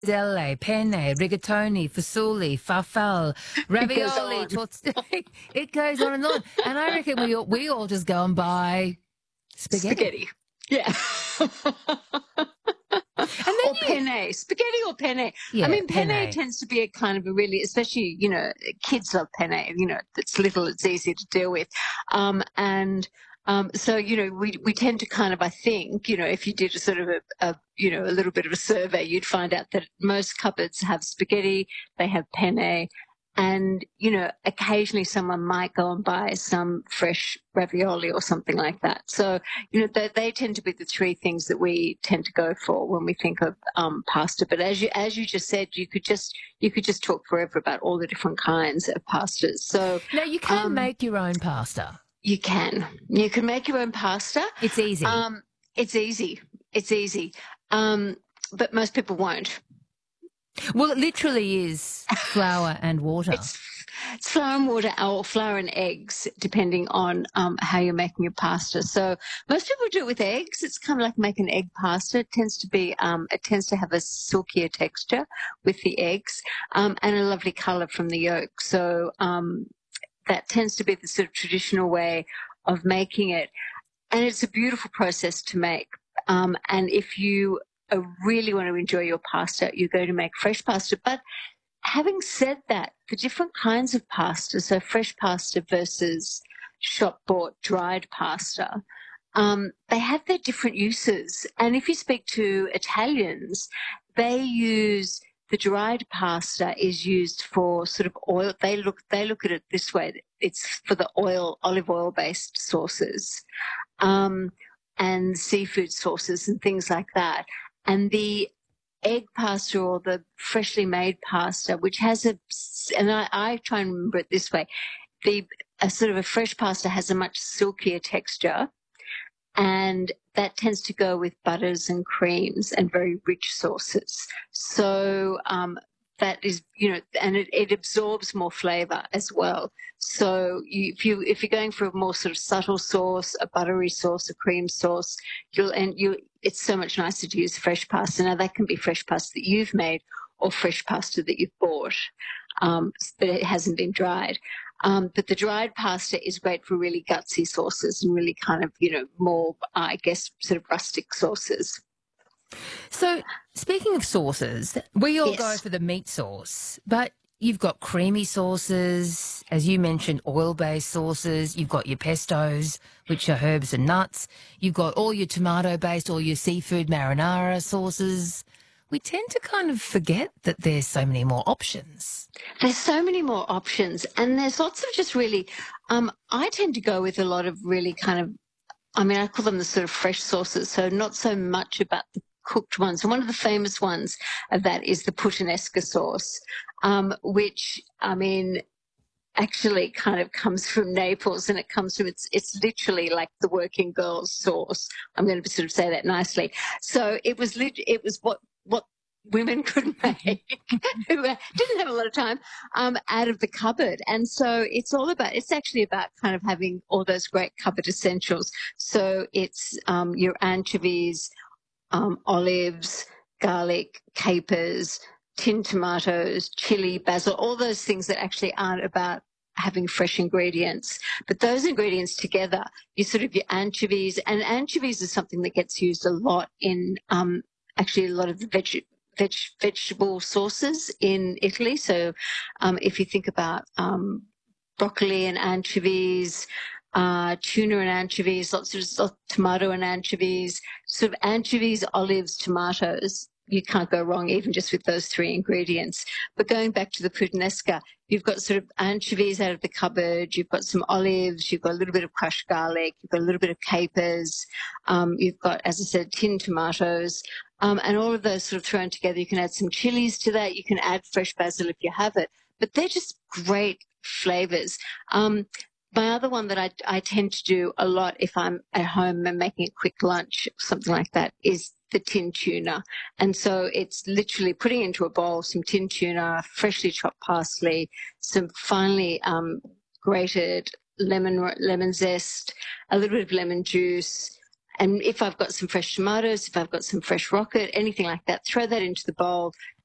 Zelle, penne, rigatoni, fasoli, farfalle, It goes ravioli, on. it goes on. And I reckon we all just go and buy spaghetti. Yeah. And then Or penne, spaghetti or penne. Yeah, I mean, penne penne. tends to be a kind of a really, especially, kids love penne, it's little, it's easy to deal with. So, we tend to kind of, I think, if you did a sort of a little bit of a survey, you'd find out that most cupboards have spaghetti, they have penne, and, occasionally someone might go and buy some fresh ravioli or something like that. So, they tend to be the three things that we tend to go for when we think of pasta. But as you just said, you could just talk forever about all the different kinds of pastas. So now you can make your own pasta. you can make your own pasta. It's easy. It's easy. But most people won't. Well, it literally is flour and water. It's flour and water, or flour and eggs, depending on how you're making your pasta. So most people do it with eggs. It's kind of like making egg pasta. It tends to have a silkier texture with the eggs, and a lovely colour from the yolk. So that tends to be the sort of traditional way of making it, and it's a beautiful process to make. And if you really want to enjoy your pasta, you're going to make fresh pasta. But having said that, the different kinds of pasta, so fresh pasta versus shop-bought dried pasta, they have their different uses. And if you speak to Italians, they use the dried pasta is used for sort of oil. They look at it this way: it's for the olive oil based sauces, and seafood sauces and things like that. And the egg pasta, or the freshly made pasta, which has I try and remember it this way: a sort of a fresh pasta has a much silkier texture, and that tends to go with butters and creams and very rich sauces. So that is, and it absorbs more flavor as well. So if you're going for a more sort of subtle sauce, a buttery sauce, a cream sauce, it's so much nicer to use fresh pasta. Now that can be fresh pasta that you've made or fresh pasta that you've bought, but it hasn't been dried. But the dried pasta is great for really gutsy sauces and really kind of, more, I guess, sort of rustic sauces. So speaking of sauces, we all Yes. go for the meat sauce, but you've got creamy sauces, as you mentioned, oil-based sauces. You've got your pestos, which are herbs and nuts. You've got all your tomato-based, all your seafood marinara sauces. We tend to kind of forget that there's so many more options. There's so many more options, and there's lots of just really, I tend to go with a lot of really kind of, I call them the sort of fresh sauces, so not so much about the cooked ones. And one of the famous ones of that is the puttanesca sauce, which, actually kind of comes from Naples, and it's literally like the working girls sauce. I'm going to sort of say that nicely. So it was what women could make who didn't have a lot of time out of the cupboard. And so it's actually about kind of having all those great cupboard essentials. So it's your anchovies, olives, garlic, capers, tinned tomatoes, chili, basil, all those things that actually aren't about having fresh ingredients. But those ingredients together, your anchovies, and anchovies is something that gets used a lot in actually a lot of the vegetable sauces in Italy. So if you think about broccoli and anchovies, tuna and anchovies, lots of tomato and anchovies, sort of anchovies, olives, tomatoes. You can't go wrong even just with those three ingredients. But going back to the puttanesca, you've got sort of anchovies out of the cupboard, you've got some olives, you've got a little bit of crushed garlic, you've got a little bit of capers, you've got, as I said, tinned tomatoes, and all of those sort of thrown together. You can add some chilies to that, you can add fresh basil if you have it, but they're just great flavors. My other one that I tend to do a lot if I'm at home and making a quick lunch, something like that, is the tinned tuna. And so it's literally putting into a bowl some tinned tuna, freshly chopped parsley, some finely grated lemon zest, a little bit of lemon juice. And if I've got some fresh tomatoes, if I've got some fresh rocket, anything like that, throw that into the bowl,